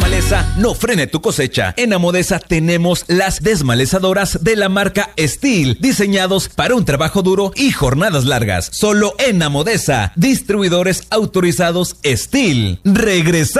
maleza no frene tu cosecha. En Amodesa tenemos las desmalezadoras de la marca Steel, diseñados para un trabajo duro y jornadas largas. Solo en Amodesa, distribuidores autorizados Steel. Regresa.